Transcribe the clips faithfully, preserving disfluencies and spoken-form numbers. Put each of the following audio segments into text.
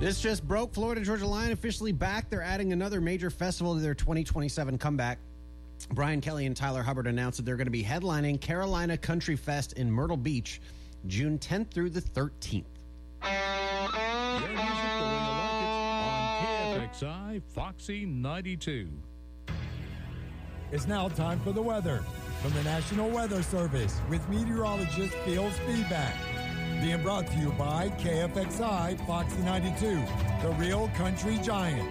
This just broke. Florida Georgia Line officially back. They're adding another major festival to their twenty twenty-seven comeback. Brian Kelly and Tyler Hubbard announced that they're going to be headlining Carolina Country Fest in Myrtle Beach, June tenth through the thirteenth. Their music the way you like it on K F X I Foxy ninety-two. It's now time for the weather from the National Weather Service with meteorologist Phil Spivak. Being brought to you by K F X I Foxy ninety-two, the real country giant.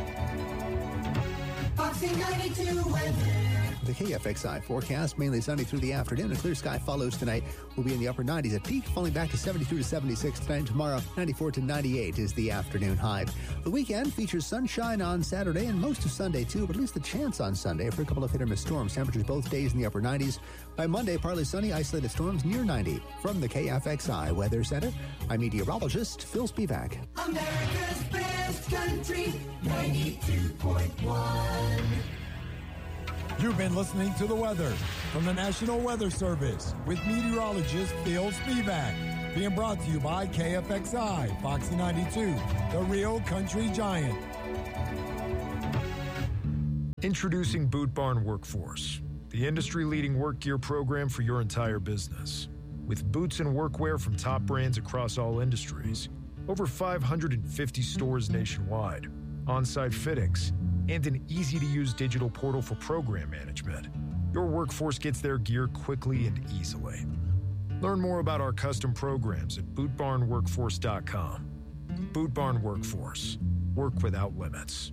Foxy ninety-two weather. The K F X I forecast, mainly sunny through the afternoon. A clear sky follows tonight. We'll be in the upper nineties at peak, falling back to seventy-two to seventy-six tonight and tomorrow. ninety-four to ninety-eight is the afternoon high. The weekend features sunshine on Saturday and most of Sunday, too, but at least the chance on Sunday for a couple of hit-or-miss storms. Temperatures both days in the upper nineties. By Monday, partly sunny, isolated storms near ninety. From the K F X I Weather Center, I'm meteorologist Phil Spivak. America's best country, ninety-two point one. You've been listening to the weather from the National Weather Service with meteorologist Phil Spivak. Being brought to you by K F X I Foxy ninety-two, the real country giant. Introducing Boot Barn Workforce, the industry-leading work gear program for your entire business. With boots and workwear from top brands across all industries, over five hundred fifty stores nationwide, on-site fittings, and an easy-to-use digital portal for program management, your workforce gets their gear quickly and easily. Learn more about our custom programs at boot barn workforce dot com. Boot Barn Workforce. Work without limits.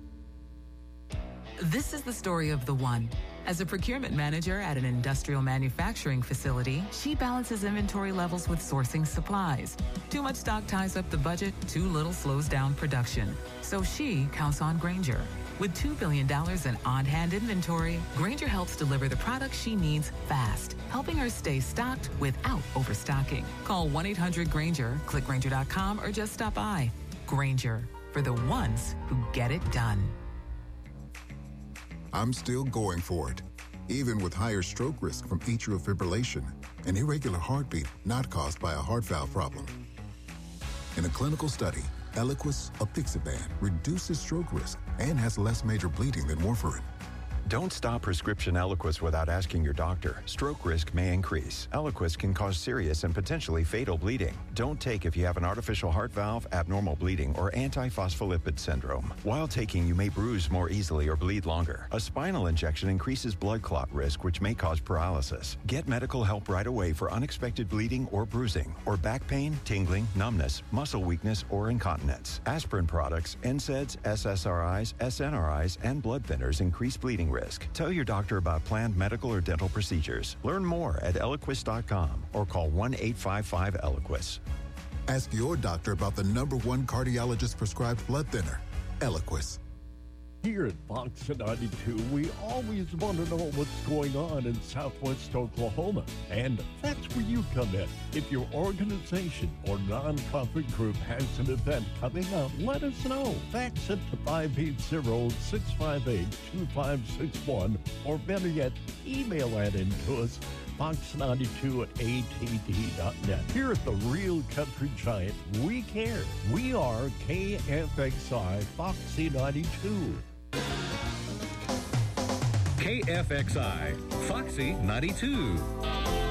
This is the story of the one. As a procurement manager at an industrial manufacturing facility, she balances inventory levels with sourcing supplies. Too much stock ties up the budget, too little slows down production. So she counts on Grainger. With two billion dollars in on-hand inventory, Grainger helps deliver the products she needs fast, helping her stay stocked without overstocking. Call one eight hundred Grainger, click Grainger dot com, or just stop by. Grainger, for the ones who get it done. I'm still going for it, even with higher stroke risk from atrial fibrillation, an irregular heartbeat not caused by a heart valve problem. In a clinical study, Eliquis apixaban reduces stroke risk and has less major bleeding than warfarin. Don't stop prescription Eliquis without asking your doctor. Stroke risk may increase. Eliquis can cause serious and potentially fatal bleeding. Don't take if you have an artificial heart valve, abnormal bleeding, or antiphospholipid syndrome. While taking, you may bruise more easily or bleed longer. A spinal injection increases blood clot risk, which may cause paralysis. Get medical help right away for unexpected bleeding or bruising, or back pain, tingling, numbness, muscle weakness, or incontinence. Aspirin products, N SAIDs, S S R Is, S N R Is, and blood thinners increase bleeding risk. Risk. Tell your doctor about planned medical or dental procedures. Learn more at eliquis dot com or call one eight five five Eliquis. Ask your doctor about the number one cardiologist-prescribed blood thinner, Eliquis. Here at Fox ninety-two, we always want to know what's going on in Southwest Oklahoma. And that's where you come in. If your organization or nonprofit group has an event coming up, let us know. Fax it to five eight zero, six five eight, two five six one, or better yet, email that in to us, fox ninety-two at A T D dot net. Here at the Real Country Giant, we care. We are K F X I Foxy ninety-two. K F X I Foxy ninety-two.